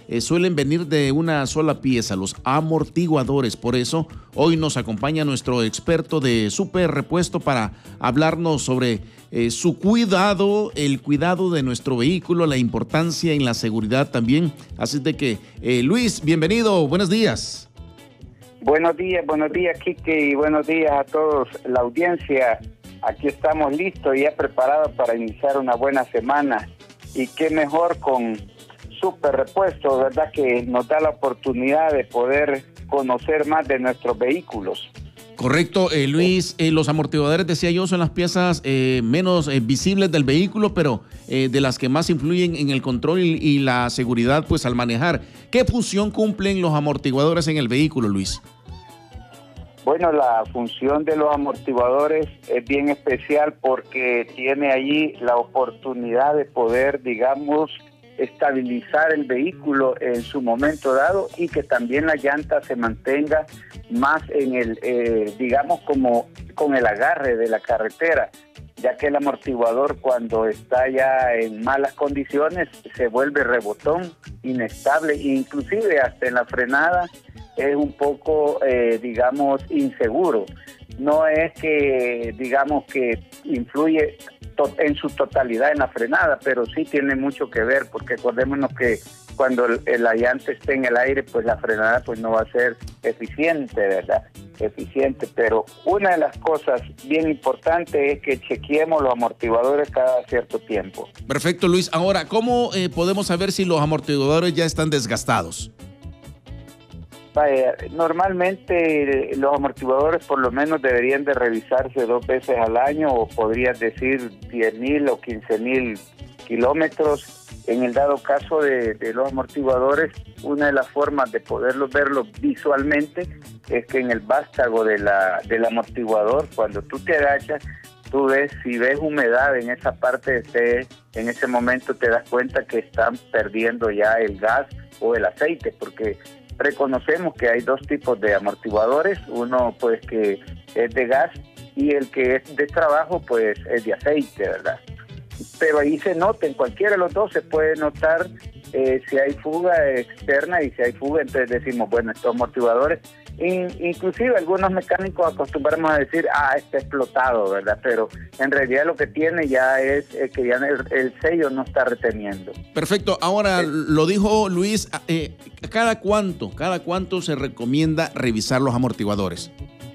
suelen venir de una sola pieza, los amortiguadores. Por eso hoy nos acompaña nuestro experto de Super Repuesto para hablarnos sobre su cuidado, el cuidado de nuestro vehículo, la importancia en la seguridad también. Así de que, Luis, bienvenido, buenos días. Buenos días, Quique, y buenos días a todos, la audiencia. Aquí estamos listos y ya preparados para iniciar una buena semana. Y qué mejor con Super Repuesto, ¿verdad? Que nos da la oportunidad de poder conocer más de nuestros vehículos. Correcto, Luis, los amortiguadores, decía yo, son las piezas menos visibles del vehículo, pero de las que más influyen en el control y la seguridad, pues al manejar. ¿Qué función cumplen los amortiguadores en el vehículo, Luis? Bueno, la función de los amortiguadores es bien especial porque tiene allí la oportunidad de poder, digamos, estabilizar el vehículo en su momento dado y que también la llanta se mantenga más en el, digamos, como con el agarre de la carretera, ya que el amortiguador cuando está ya en malas condiciones se vuelve rebotón, inestable, e inclusive hasta en la frenada es un poco, digamos, inseguro. No es que, digamos, que influye en su totalidad en la frenada, pero sí tiene mucho que ver, porque acordémonos que cuando la llanta esté en el aire, pues la frenada pues no va a ser eficiente, ¿verdad? Pero una de las cosas bien importantes es que chequeemos los amortiguadores cada cierto tiempo. Perfecto, Luis. Ahora, ¿cómo podemos saber si los amortiguadores ya están desgastados? Normalmente los amortiguadores por lo menos deberían de revisarse 2 veces al año, o podrías decir 10,000 o 15,000 kilómetros. En el dado caso de los amortiguadores, una de las formas de poderlos verlos visualmente es que en el vástago del amortiguador, cuando tú te agachas, tú ves, si ves humedad en esa parte, en ese momento te das cuenta que están perdiendo ya el gas o el aceite, porque reconocemos que hay 2 tipos de amortiguadores, uno pues que es de gas y el que es de trabajo pues es de aceite, ¿verdad? Pero ahí se nota, en cualquiera de los dos se puede notar si hay fuga externa y si hay fuga, entonces decimos, bueno, estos amortiguadores, inclusive algunos mecánicos acostumbramos a decir, está explotado, ¿verdad? Pero en realidad lo que tiene ya es que ya el sello no está reteniendo. Perfecto, ahora lo dijo Luis, ¿cada cuánto se recomienda revisar los amortiguadores?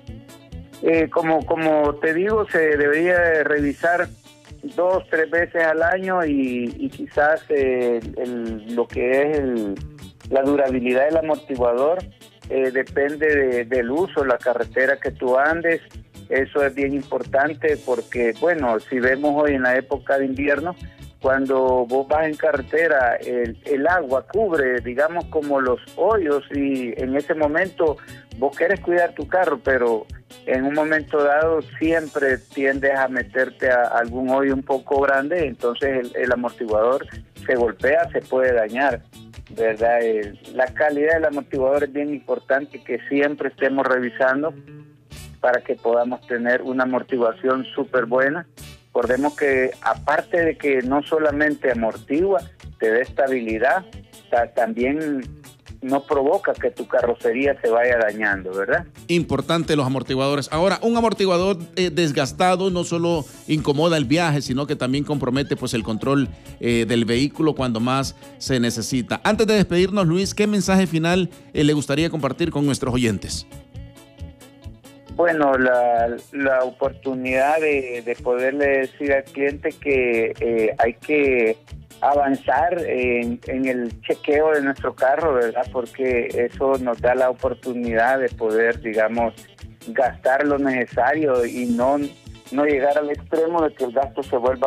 Como te digo, se debería revisar 2, 3 veces al año y quizás lo que es la durabilidad del amortiguador depende del uso, la carretera que tú andes. Eso es bien importante porque, bueno, si vemos hoy en la época de invierno, cuando vos vas en carretera, el agua cubre, digamos, como los hoyos, y en ese momento vos querés cuidar tu carro, pero en un momento dado siempre tiendes a meterte a algún hoyo un poco grande, entonces el amortiguador se golpea, se puede dañar, ¿verdad? La calidad del amortiguador es bien importante, que siempre estemos revisando para que podamos tener una amortiguación súper buena. Recordemos que aparte de que no solamente amortigua, te da estabilidad, también no provoca que tu carrocería se vaya dañando, ¿verdad? Importante los amortiguadores. Ahora, un amortiguador desgastado no solo incomoda el viaje, sino que también compromete pues el control del vehículo cuando más se necesita. Antes de despedirnos, Luis, ¿qué mensaje final le gustaría compartir con nuestros oyentes? Bueno, la oportunidad de poderle decir al cliente que hay que avanzar en el chequeo de nuestro carro, ¿verdad? Porque eso nos da la oportunidad de poder, digamos, gastar lo necesario y no llegar al extremo de que el gasto se vuelva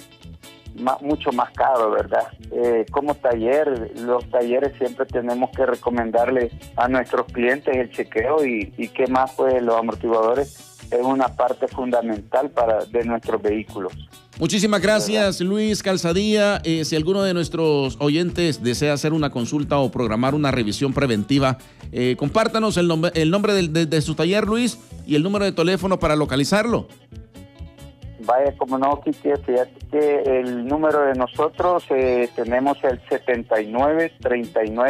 mucho más caro, ¿verdad? Como los talleres siempre tenemos que recomendarle a nuestros clientes el chequeo y qué más, pues los amortiguadores es una parte fundamental de nuestros vehículos. Muchísimas gracias, Luis Calzadilla. Si alguno de nuestros oyentes desea hacer una consulta o programar una revisión preventiva, compártanos el nombre de su taller, Luis, y el número de teléfono para localizarlo. Vaya, como no, Quique, fíjate que el número de nosotros tenemos el 7939